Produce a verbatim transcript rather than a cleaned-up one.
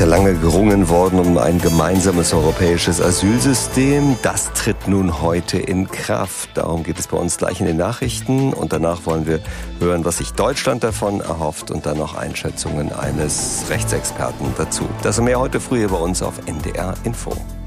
ja lange gerungen worden um ein gemeinsames europäisches Asylsystem. Das tritt nun heute in Kraft. Darum geht es bei uns gleich in den Nachrichten. Und danach wollen wir hören, was sich Deutschland davon erhofft und dann noch Einschätzungen eines Rechtsexperten dazu. Das und mehr heute früh hier bei uns auf N D R Info.